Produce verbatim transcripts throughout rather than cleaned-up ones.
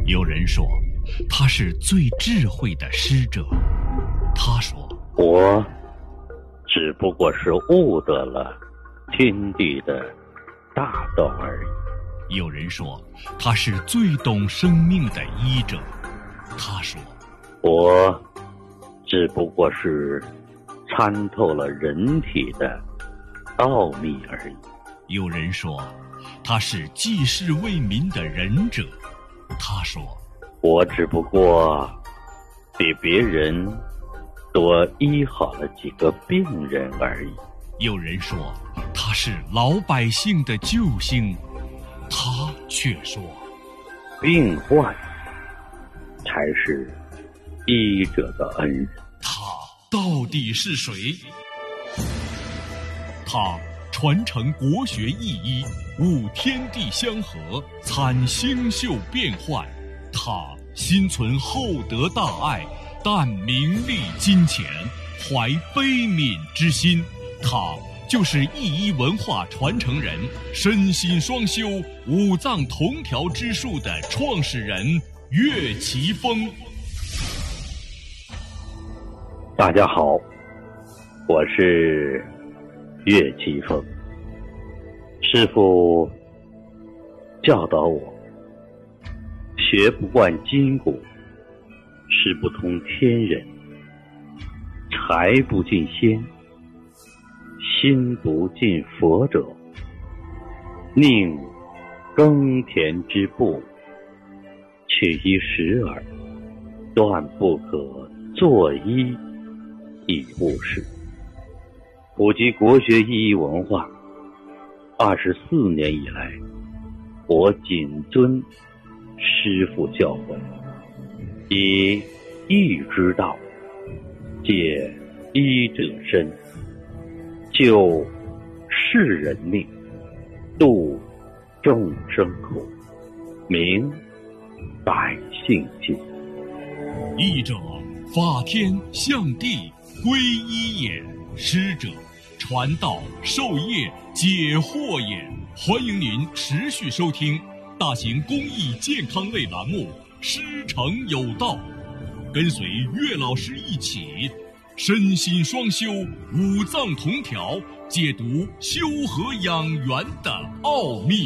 有人说他是最智慧的师者，他说我只不过是悟得了天地的大道而已。 有人说他是最懂生命的医者，他说我只不过是参透了人体的奥秘而已。 有人说他是济世为民的仁者，他说我只不过比别人多医好了几个病人而已。 有人说他是老百姓的救星，他却说病患才是医者的恩人。 他到底是谁？他传承国学意义，悟天地相合，参星宿变幻。他心存厚德大爱，淡名利金钱，怀悲悯之心。他就是易医文化传承人，身心双修五脏同调之术的创始人岳奇峰。 大家好，我是岳奇峰。师父教导我，学不惯筋骨，识不通天人，财不进仙，心不进佛者，宁耕田之步，取一时耳，断不可作医以误事。普及国学意义文化二十四年以来，我谨遵师父教诲，以义之道解医者身，救世人命，度众生苦，明百姓心。 义者，法天象地归一也；师者，传道授业解惑也。欢迎您持续收听大型公益健康类栏目《师承有道》，跟随岳老师一起身心双修，五脏同调，解读修和养元的奥秘。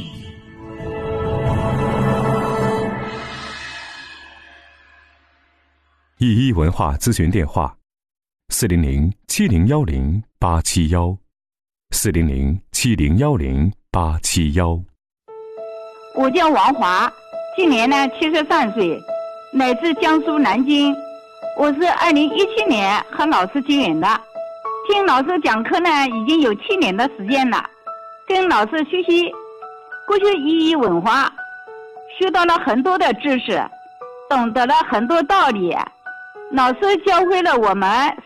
易医文化咨询电话：四零零七零幺零八七幺，四零零七零幺零八七幺。 我叫王华，今年呢七十三岁，来自江苏南京。我是二零一七年和老师结缘的，听老师讲课呢已经有七年的时间了，跟老师学习国学意义文化，学到了很多的知识，懂得了很多道理。老师教会了我们